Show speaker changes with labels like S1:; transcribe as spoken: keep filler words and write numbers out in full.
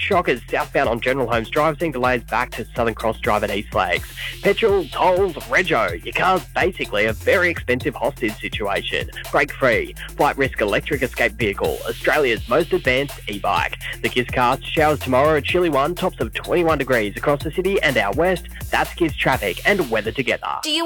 S1: shockers southbound on General Holmes Drive, seeing delays back to Southern Cross Drive at East Lakes. Petrol, tolls, rego. Your car's basically a very expensive hostage situation. Break free. Flight Risk electric escape vehicle. Australia's most advanced e-bike. The Kiss Cast showers tomorrow, a chilly one, tops of twenty-one degrees across the city and out west. That's Kiss traffic and weather together.
S2: Do you